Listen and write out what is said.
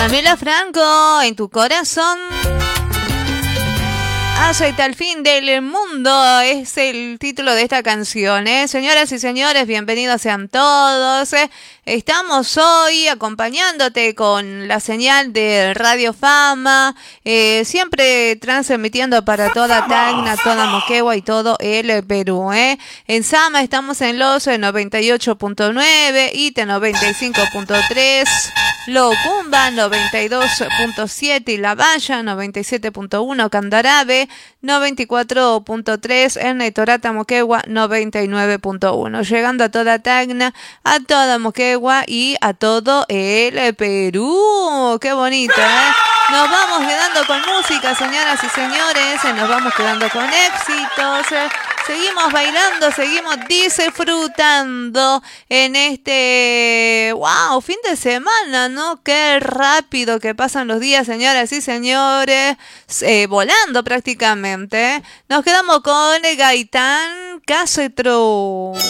Pamela Franco, en tu corazón. Hasta el fin del mundo es el título de esta canción, ¿eh? Señoras y señores, bienvenidos sean todos. Estamos hoy acompañándote con la señal de Radio Fama, siempre transmitiendo para toda Tacna, toda Moquegua y todo el Perú, ¿eh? En Sama estamos en los 98.9, ITE 95.3, Locumba 92.7 y La Valla 97.1, Candarabe 94.3, en Torata Moquegua 99.1, llegando a toda Tacna, a toda Moquegua y a todo el Perú. ¡Qué bonito, eh! Nos vamos quedando con música, señoras y señores, nos vamos quedando con éxitos, seguimos bailando, seguimos disfrutando en este, wow, fin de semana, ¿no? Qué rápido que pasan los días, señoras y señores, volando prácticamente. Nos quedamos con Gaitán Castro.